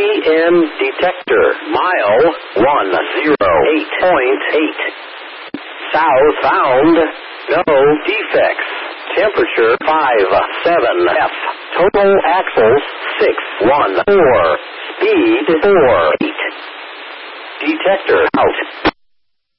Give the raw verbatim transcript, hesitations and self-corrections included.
N detector. Mile one zero eight point eight. South found. No defects. Temperature five seven F. Total axles six one four. Speed four eight. Detector out.